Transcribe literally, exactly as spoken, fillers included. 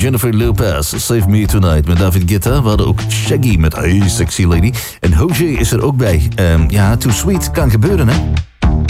Jennifer Lopez, Save Me Tonight met David Guetta. We hadden ook Shaggy met Hey Sexy Lady. En Hozier is er ook bij. Um, ja, Too Sweet kan gebeuren, hè?